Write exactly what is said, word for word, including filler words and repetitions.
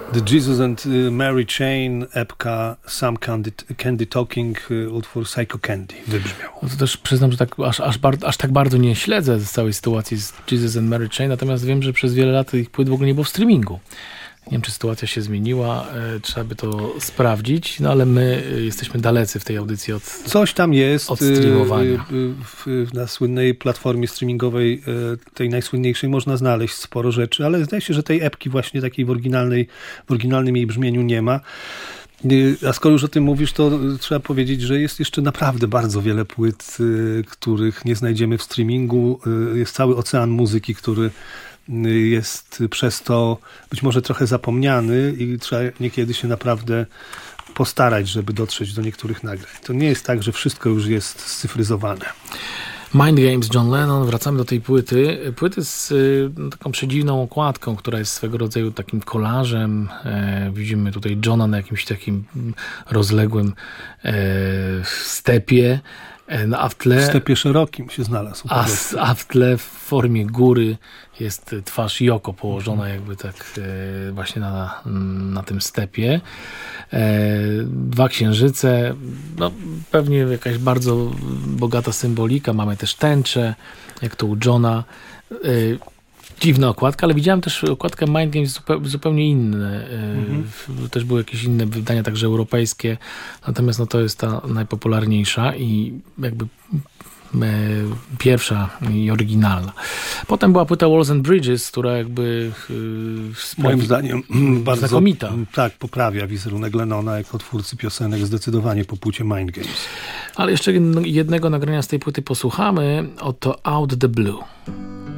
The Jesus and Mary Chain, epka Some Candy, Candy Talking, utwór Psycho Candy wybrzmiał. No to też przyznam, że tak, aż, aż, bar, aż tak bardzo nie śledzę z całej sytuacji z Jesus and Mary Chain, natomiast wiem, że przez wiele lat ich płyt w ogóle nie było w streamingu. Nie wiem, czy sytuacja się zmieniła, e, trzeba by to sprawdzić, no ale my e, jesteśmy dalecy w tej audycji od Coś tam jest od streamowania. E, w, w, na słynnej platformie streamingowej, e, tej najsłynniejszej, można znaleźć sporo rzeczy, ale zdaje się, że tej epki właśnie takiej w oryginalnej, w oryginalnym jej brzmieniu nie ma. E, a skoro już o tym mówisz, to trzeba powiedzieć, że jest jeszcze naprawdę bardzo wiele płyt, e, których nie znajdziemy w streamingu. E, jest cały ocean muzyki, który jest przez to być może trochę zapomniany i trzeba niekiedy się naprawdę postarać, żeby dotrzeć do niektórych nagrań. To nie jest tak, że wszystko już jest scyfryzowane. Mind Games, John Lennon, wracamy do tej płyty. Płyty z y, taką przedziwną okładką, która jest swego rodzaju takim kolażem. E, widzimy tutaj Johna na jakimś takim rozległym e, stepie. No, a w tle, w stepie szerokim się znalazł. A, a w tle w formie góry jest twarz Yoko położona jakby tak e, właśnie na, na tym stepie. E, dwa księżyce, no pewnie jakaś bardzo bogata symbolika. Mamy też tęczę, jak to u Johna. E, Dziwna okładka, ale widziałem też okładkę Mind Games zupełnie inne. Mhm. Też były jakieś inne wydania, także europejskie. Natomiast no, to jest ta najpopularniejsza i jakby e, pierwsza i oryginalna. Potem była płyta Walls and Bridges, która jakby e, moim zdaniem bardzo znakomita. Tak, poprawia wizerunek Lennona jako twórcy piosenek zdecydowanie po płycie Mind Games. Ale jeszcze jednego nagrania z tej płyty posłuchamy. Oto Out the Blue.